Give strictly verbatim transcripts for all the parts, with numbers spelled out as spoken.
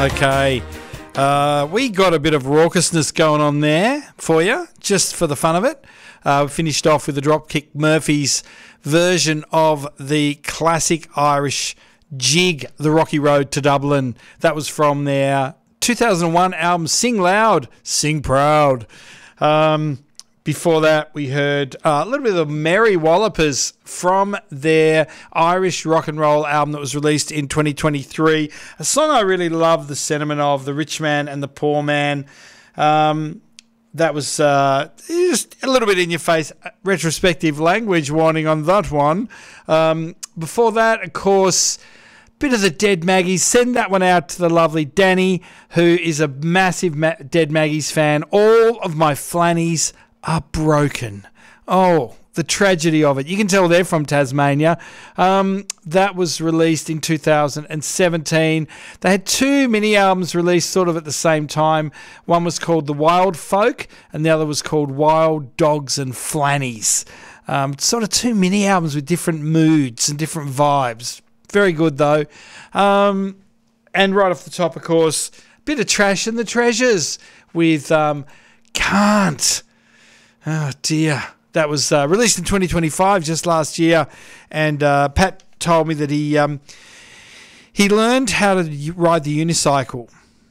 Okay. Uh, we got a bit of raucousness going on there for you, just for the fun of it. Uh, we finished off with the Dropkick Murphys version of the classic Irish jig, The Rocky Road to Dublin. That was from their two thousand one album, Sing Loud, Sing Proud. Um, before that, we heard uh, a little bit of Merry Wallopers from their Irish rock and roll album that was released in twenty twenty-three. A song I really love the sentiment of, The Rich Man and the Poor Man. Um, that was uh, just a little bit in your face, retrospective language warning on that one. Um, before that, of course, bit of the Dead Maggies. Send that one out to the lovely Danny, who is a massive Ma- Dead Maggies fan. All of my flannies are broken. Oh, the tragedy of it. You can tell they're from Tasmania. Um, that was released in two thousand seventeen. They had two mini albums released sort of at the same time. One was called The Wild Folk and the other was called Wild Dogs and Flannies. Um, sort of two mini albums with different moods and different vibes. Very good though. Um, and right off the top, of course, a bit of Trash and the Treasures with um, Can't. Oh dear. That was uh, released in twenty twenty-five, just last year. And uh, Pat told me that he um, he learned how to ride the unicycle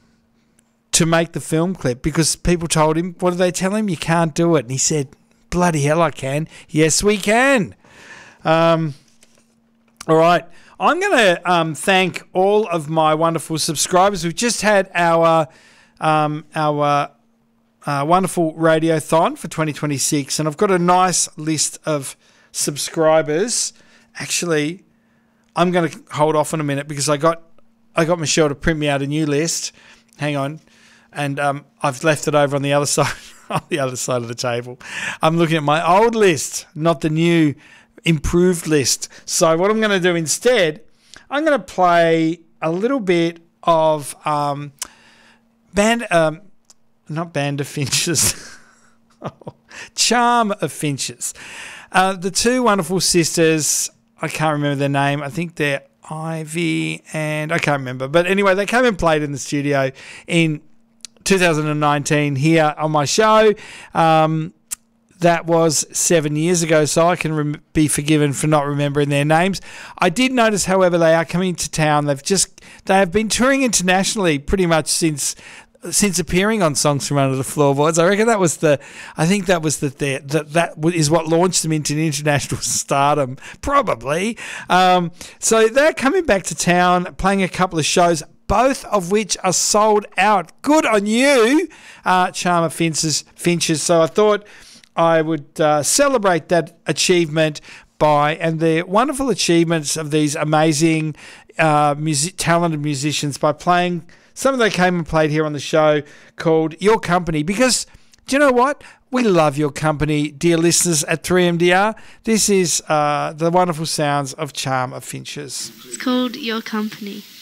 to make the film clip because people told him, what did they tell him? You can't do it. And he said, bloody hell I can. Yes, we can. Um, all right. I'm going to um, thank all of my wonderful subscribers. We've just had our um, our uh, wonderful radiothon for twenty twenty-six, and I've got a nice list of subscribers. Actually, I'm going to hold off in a minute because I got I got Michelle to print me out a new list. Hang on, and um, I've left it over on the other side on the other side of the table. I'm looking at my old list, not the new improved list. So what I'm going to do instead, I'm going to play a little bit of um, band, um, not Band of Finches, oh, Charm of Finches. Uh, the two wonderful sisters, I can't remember their name. I think they're Ivy and I can't remember. But anyway, they came and played in the studio in two thousand nineteen here on my show. Um, That was seven years ago, so I can rem- be forgiven for not remembering their names. I did notice, however, they are coming to town. They've just they have been touring internationally pretty much since since appearing on Songs from Under the Floorboards. I reckon that was the I think that was the, the that that is what launched them into international stardom, probably. Um, so they're coming back to town, playing a couple of shows, both of which are sold out. Good on you, uh, Charm of Finches. Finches. So I thought I would uh, celebrate that achievement by, and the wonderful achievements of these amazing uh, music, talented musicians by playing some of they came and played here on the show called Your Company. Because, do you know what? We love your company, dear listeners at three M D R. This is uh, the wonderful sounds of Charm of Finches. It's called Your Company.